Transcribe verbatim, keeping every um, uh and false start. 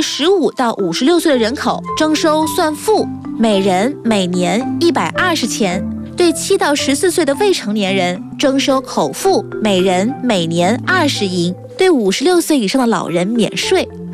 十五到五十六岁的人口征收算赋，每人每年一百二十钱；对七到十四岁的未成年人征收口赋，每人每年二十银；对五十六岁以上的老人免税。